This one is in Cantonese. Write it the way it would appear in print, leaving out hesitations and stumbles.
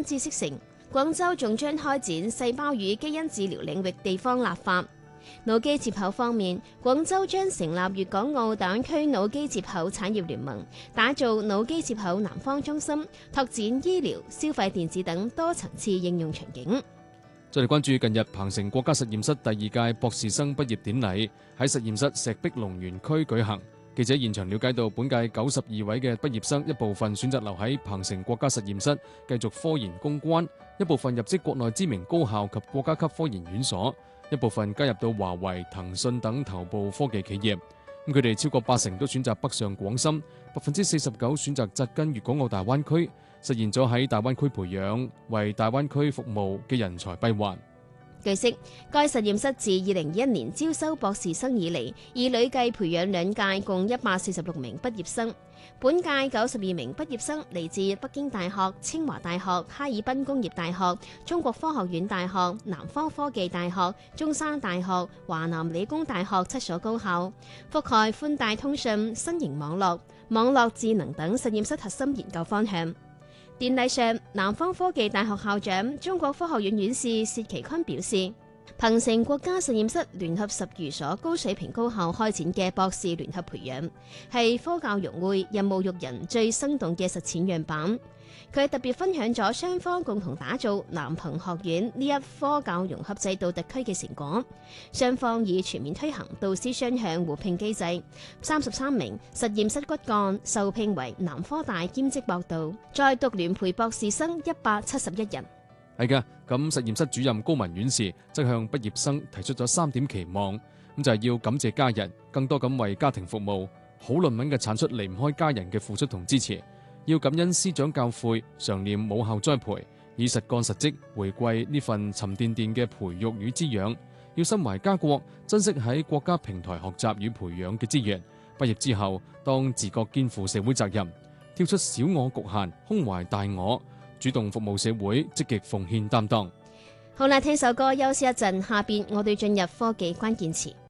知識城，廣州仲將開展細胞與基因治療領域地方立法。腦機接口方面，廣州將成立粵港澳大灣區腦機接口產業聯盟，打造腦機接口南方中心，拓展醫療、消費電子等多層次應用場景。 再嚟關注近日鵬城國家實驗室第二屆博士生畢業典禮喺實驗室石壁龍園區舉行。記者現場了解到，本屆92位嘅畢業生，一部分選擇留喺鵬城國家實驗室繼續科研攻關，一部分入職國內知名高校及國家級科研院所，一部分加入到華為、騰訊等頭部科技企業。佢哋超過80%都選擇北上廣深，49%選擇扎根粵港澳大灣區，實現咗喺大灣區培養、為大灣區服務嘅人才閉環。 據悉，該實驗室自2021年招收博士生以嚟，已累計培養兩屆共146名畢業生。本屆92名畢業生嚟自北京大學、清華大學、哈爾濱工業大學、中國科學院大學、南方科技大學、中山大學、華南理工大學7所高校，覆蓋寬帶通訊、新型網絡、網絡智能等實驗室核心研究方向。典禮上，南方科技大學校長、中國科學院院士薛其坤表示，鵬城國家實驗室聯合10餘所高水平高校開展嘅博士聯合培養，係科教融匯、任務育人最生動嘅實踐樣板。佢特別分享咗雙方共同打造南鵬學院呢一科教融合制度特區嘅成果。雙方以全面推行導師雙向互聘機制，33名實驗室骨幹受聘為南科大兼職博導，在讀聯培博士生171人。 係嘅，咁實驗室主任高文院士則向畢業生提出咗3點期望，咁就係要感謝家人，更多咁為家庭服務，好論文嘅產出離唔開家人嘅付出同支持。要感恩師長教誨，常念母校栽培，以實幹實績回饋呢份沉甸甸嘅培育與滋養。要心懷家國，珍惜喺國家平台學習與培養嘅資源。畢業之後，當自覺肩負社會責任，跳出小我局限，胸懷大我，主動服務社會，積極奉獻擔當。 好啦，聽首歌休息一陣，下邊我哋進入科技關鍵詞。